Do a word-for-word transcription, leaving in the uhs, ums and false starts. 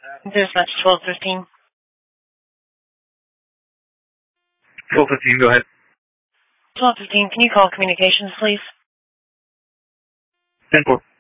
Dispatch twelve fifteen. twelve fifteen, go ahead. twelve fifteen, can you call communications, please? ten four.